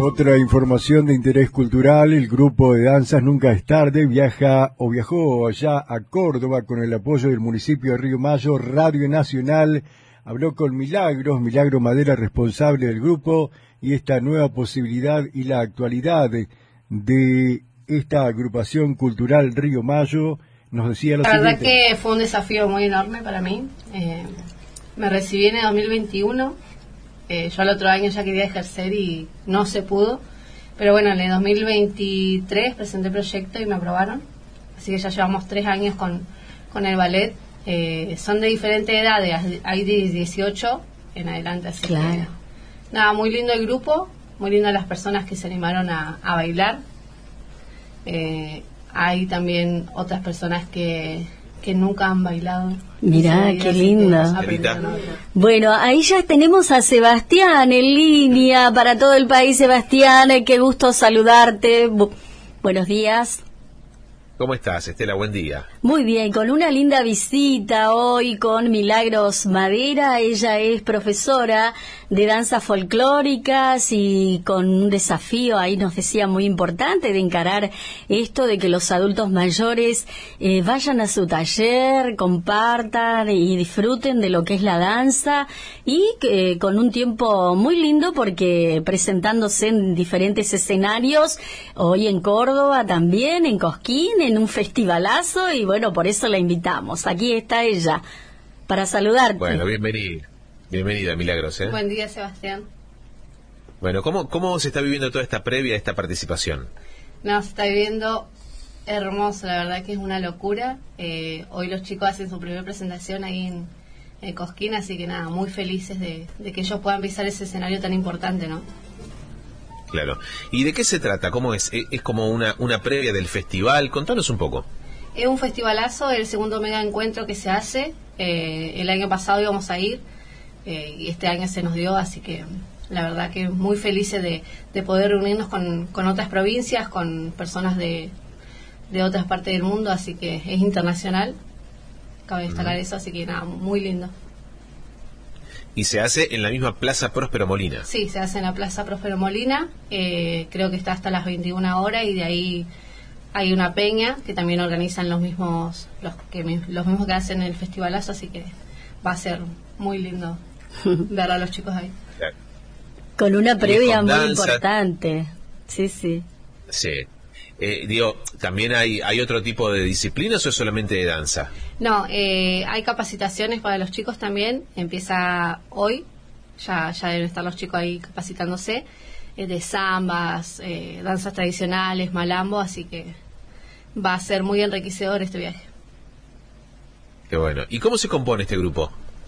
Otra información de interés cultural, el grupo de danzas Nunca es Tarde viajó ya a Córdoba con el apoyo del municipio de Río Mayo. Radio Nacional habló con Milagro Madera, responsable del grupo, y esta nueva posibilidad y la actualidad de esta agrupación cultural Río Mayo. Nos decía lo siguiente. La verdad que fue un desafío muy enorme para mí. Me recibí en el 2021. Yo al otro año ya quería ejercer y no se pudo. Pero bueno, en el 2023 presenté el proyecto y me aprobaron. Así que ya llevamos 3 años con el ballet. Son de diferentes edades, hay de 18 en adelante. Así claro. Que nada, muy lindo el grupo, muy lindo las personas que se animaron a bailar. Hay también otras personas que nunca han bailado. Mirá, qué lindo. Bueno, ahí ya tenemos a Sebastián en línea para todo el país. Sebastián, qué gusto saludarte. Buenos días. ¿Cómo estás, Estela? Buen día. Muy bien, con una linda visita hoy con Milagros Madera. Ella es profesora de danzas folclóricas y con un desafío, ahí nos decía, muy importante de encarar esto de que los adultos mayores vayan a su taller, compartan y disfruten de lo que es la danza, y con un tiempo muy lindo porque presentándose en diferentes escenarios, hoy en Córdoba también, en Cosquín, en un festivalazo, y bueno, por eso la invitamos. Aquí está ella para saludarte. Bueno, bienvenida, Milagros. Buen día, Sebastián. Bueno, ¿cómo se está viviendo toda esta previa a esta participación? No, se está viviendo hermoso, la verdad que es una locura. Hoy los chicos hacen su primera presentación ahí en Cosquín, así que nada, muy felices de que ellos puedan pisar ese escenario tan importante, ¿no? Claro. ¿Y de qué se trata? ¿Cómo es? ¿Es como una previa del festival? Contanos un poco. Es un festivalazo, el segundo mega encuentro que se hace. El año pasado íbamos a ir y este año se nos dio, así que la verdad que muy felices de poder reunirnos con otras provincias, con personas de otras partes del mundo, así que es internacional. Cabe destacar eso, así que nada, muy lindo. ¿Y se hace en la misma Plaza Próspero Molina? Sí, se hace en la Plaza Próspero Molina, creo que está hasta las 21 horas, y de ahí hay una peña que también organizan los mismos que hacen el festivalazo, así que va a ser muy lindo ver a los chicos ahí. Claro. Con una previa muy importante. Sí. Sí. ¿También hay otro tipo de disciplinas o es solamente de danza? No, hay capacitaciones para los chicos también. Empieza hoy, ya deben estar los chicos ahí capacitándose, de zambas, danzas tradicionales, malambo, así que va a ser muy enriquecedor este viaje. Qué bueno. ¿Y cómo se compone este grupo?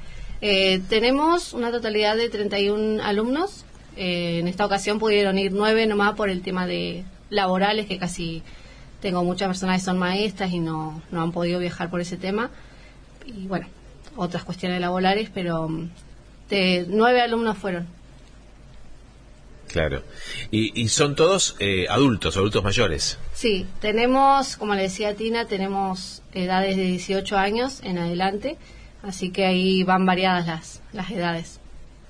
Tenemos una totalidad de 31 alumnos. En esta ocasión pudieron ir 9 nomás por el tema de laborales, que casi tengo muchas personas que son maestras y no han podido viajar por ese tema, y bueno, otras cuestiones laborales, pero 9 alumnos fueron. Claro. ¿Y son todos adultos mayores? Sí, tenemos, como le decía Tina, tenemos edades de 18 años en adelante, así que ahí van variadas las edades.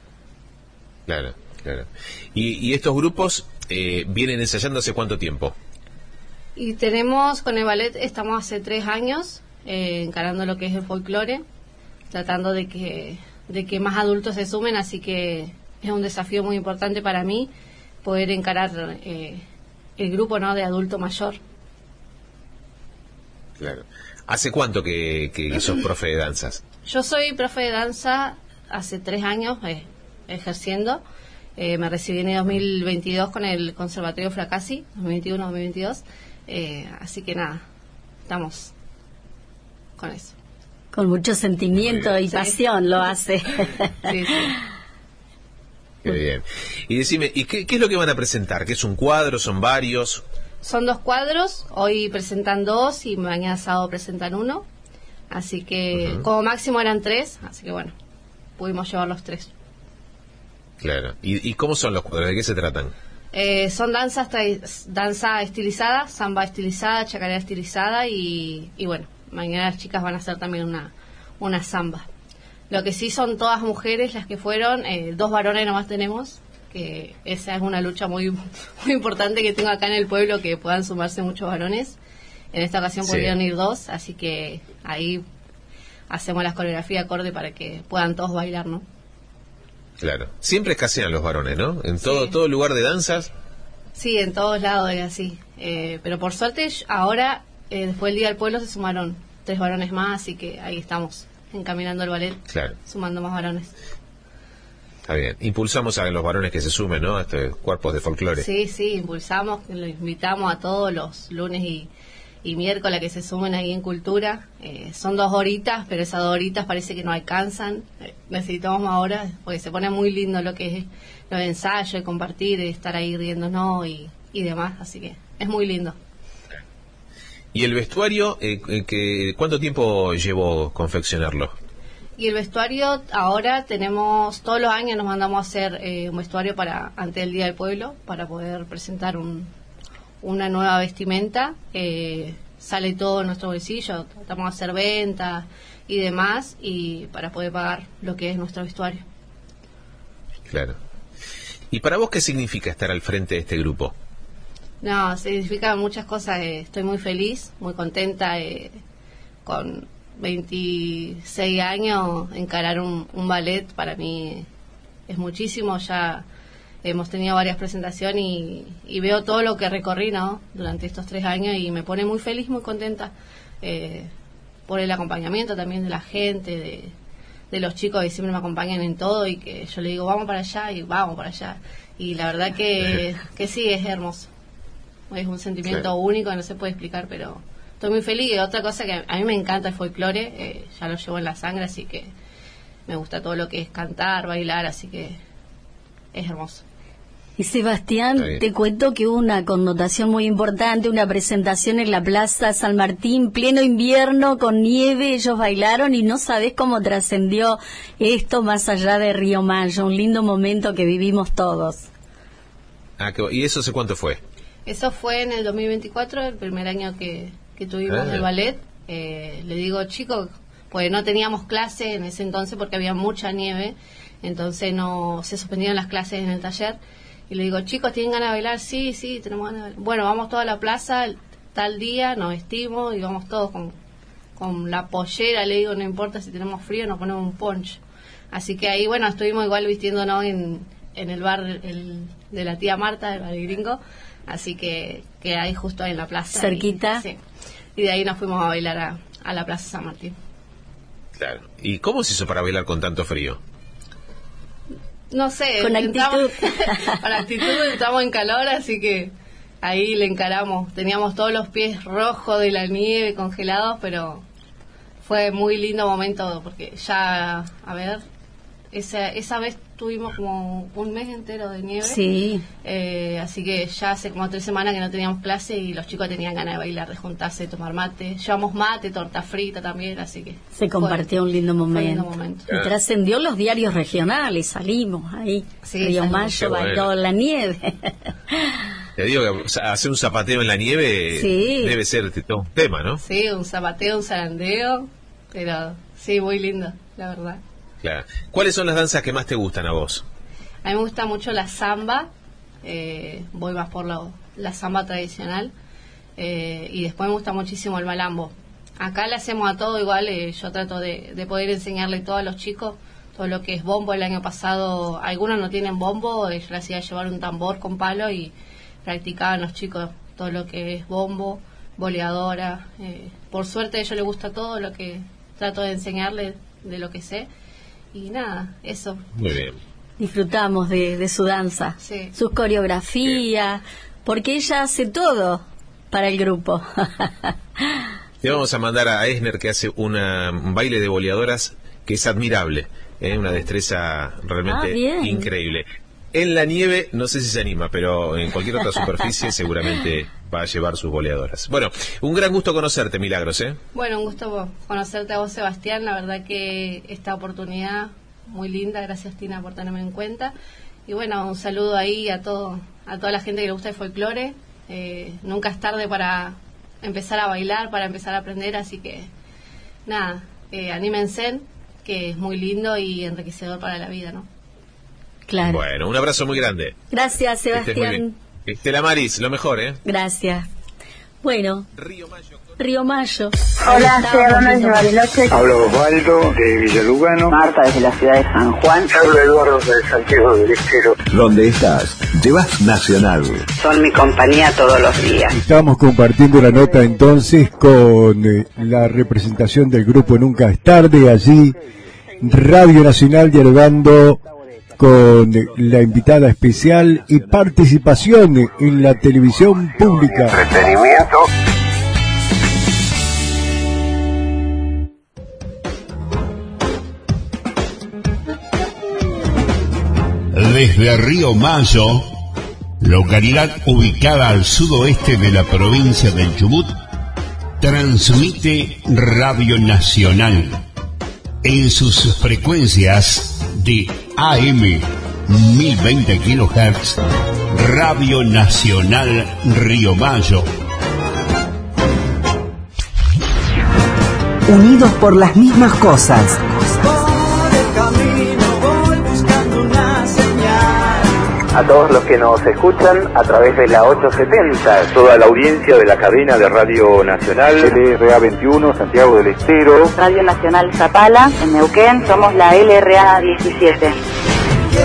Claro. ¿Y estos grupos vienen ensayando hace cuánto tiempo? Y tenemos, con el ballet, estamos hace 3 años encarando lo que es el folclore, tratando de que más adultos se sumen, así que es un desafío muy importante para mí poder encarar el grupo, ¿no?, de adulto mayor. Claro. ¿Hace cuánto que sos profe de danzas? Yo soy profe de danza hace 3 años ejerciendo. Me recibí en el 2022 con el Conservatorio Fracassi, 2021-2022. Así que nada, estamos con eso. Con mucho sentimiento y pasión lo hace. Sí. Qué bien. Y decime, ¿y qué es lo que van a presentar? ¿Qué es un cuadro? ¿Son varios? Son 2 cuadros, hoy presentan 2 y mañana sábado presentan 1. Así que como máximo eran 3, así que bueno, pudimos llevar los 3. Claro. ¿Y cómo son los cuadros? ¿De qué se tratan? Son danza estilizada, samba estilizada, chacarera estilizada y bueno, mañana las chicas van a hacer también una samba. Lo que sí son todas mujeres las que fueron, 2 varones nomás tenemos, que esa es una lucha muy, muy importante que tengo acá en el pueblo, que puedan sumarse muchos varones. En esta ocasión pudieron ir 2, así que ahí hacemos las coreografías acorde para que puedan todos bailar, ¿no? Claro. Siempre escasean los varones, ¿no? En Sí. todo lugar de danzas. Sí, en todos lados es así. Pero por suerte ahora, después del Día del Pueblo, se sumaron 3 varones más, así que ahí estamos, encaminando el ballet, Claro. sumando más varones. Está bien. Impulsamos a los varones que se sumen, ¿no? A estos cuerpos de folclore. Sí, impulsamos, lo invitamos a todos los lunes y miércoles a que se sumen ahí en Cultura. Son 2 horitas, pero esas 2 horitas parece que no alcanzan. Necesitamos más horas, porque se pone muy lindo lo que es los ensayos, el compartir, estar ahí riéndonos y demás, así que es muy lindo. ¿Y el vestuario, cuánto tiempo llevó confeccionarlo? Y el vestuario, ahora tenemos, todos los años nos mandamos a hacer un vestuario para antes del Día del Pueblo, para poder presentar una nueva vestimenta. Sale todo en nuestro bolsillo, tratamos de hacer ventas y demás, y para poder pagar lo que es nuestro vestuario. Claro. ¿Y para vos qué significa estar al frente de este grupo? No, significa muchas cosas. Estoy muy feliz, muy contenta con 26 años. Encarar un ballet para mí es muchísimo. Ya hemos tenido varias presentaciones y veo todo lo que recorrí, ¿no?, durante estos 3 años, y me pone muy feliz, muy contenta por el acompañamiento también de la gente, de los chicos que siempre me acompañan en todo, y que yo le digo vamos para allá y vamos para allá, y la verdad que sí, es hermoso. Es un sentimiento único que no se puede explicar, pero estoy muy feliz. Y otra cosa que a mí me encanta el folclore, ya lo llevo en la sangre, así que me gusta todo lo que es cantar, bailar, así que es hermoso. Y Sebastián, te cuento que hubo una connotación muy importante, una presentación en la Plaza San Martín, pleno invierno, con nieve, ellos bailaron y no sabés cómo trascendió esto más allá de Río Mayo, un lindo momento que vivimos todos. ¿Y eso hace cuánto fue? Eso fue en el 2024, el primer año que tuvimos el ballet. Le digo, chicos, pues no teníamos clases en ese entonces porque había mucha nieve, entonces no se suspendieron las clases en el taller. Y le digo, chicos, ¿tienen ganas de bailar? Sí, tenemos ganas de bailar. Bueno, vamos toda la plaza, tal día, nos vestimos y vamos todos con la pollera. Le digo, no importa si tenemos frío, nos ponemos un poncho. Así que ahí, bueno, estuvimos igual vistiéndonos en el bar de la tía Marta, el bar gringo. Así que ahí justo ahí en la plaza. Cerquita. Sí. Y de ahí nos fuimos a bailar a la Plaza San Martín. Claro. ¿Y cómo se hizo para bailar con tanto frío? No sé. Con actitud. Con actitud, estamos en calor, así que ahí le encaramos. Teníamos todos los pies rojos de la nieve, congelados, pero fue muy lindo momento porque ya, a ver, esa vez tuvimos como un mes entero de nieve. Sí. Así que ya hace como 3 semanas que no teníamos clase y los chicos tenían ganas de bailar, de juntarse, de tomar mate. Llevamos mate, torta frita también, así que se compartió un lindo momento. Fue Y trascendió los diarios regionales, salimos ahí. Sí, Río salimos. Mayo bailó en la nieve. Te digo que hacer un zapateo en la nieve debe ser todo un tema, ¿no? Sí, un zapateo, un zarandeo, pero sí, muy lindo, la verdad. Claro. ¿Cuáles son las danzas que más te gustan a vos? A mí me gusta mucho la samba, voy más por la samba tradicional, y después me gusta muchísimo el malambo. Acá le hacemos a todo igual, yo trato de poder enseñarle todo a los chicos, todo lo que es bombo. El año pasado algunos no tienen bombo, yo les hacía llevar un tambor con palo y practicaban los chicos todo lo que es bombo, boleadora. Por suerte a ellos les gusta todo lo que trato de enseñarles de lo que sé. Y nada, eso. Muy bien. Disfrutamos de su danza, sí, sus coreografías, porque ella hace todo para el grupo. Le vamos a mandar a Esner, que hace un baile de boleadoras que es admirable, una destreza realmente increíble. En la nieve no sé si se anima, pero en cualquier otra superficie seguramente va a llevar sus boleadoras. Bueno, un gran gusto conocerte, Milagros, ¿eh? Bueno, un gusto conocerte a vos, Sebastián. La verdad que esta oportunidad muy linda, gracias Tina por tenerme en cuenta. Y bueno, un saludo ahí a toda la gente que le gusta el folclore. Nunca es tarde para empezar a bailar, para empezar a aprender, así que nada, anímense, que es muy lindo y enriquecedor para la vida, ¿no? Claro. Bueno, un abrazo muy grande. Gracias, Sebastián. Estela Maris, lo mejor, ¿eh? Gracias. Bueno, Río Mayo. Hola, soy Ronald de Bariloche. Hablo Osvaldo de Villalugano. Marta desde la ciudad de San Juan. Hablo Eduardo de Santiago del Estero. ¿Dónde estás? Llevas Nacional. Son mi compañía todos los días. Estamos compartiendo la nota entonces con la representación del grupo Nunca es Tarde. Allí Radio Nacional dialogando con la invitada especial y participación en la televisión pública. Entretenimiento. Desde Río Mayo, localidad ubicada al sudoeste de la provincia del Chubut, transmite Radio Nacional en sus frecuencias de AM 1020 kHz. Radio Nacional Río Mayo. Unidos por las mismas cosas. A todos los que nos escuchan a través de la 870, toda la audiencia de la cadena de Radio Nacional, LRA 21, Santiago del Estero, Radio Nacional Zapala, en Neuquén, somos la LRA 17.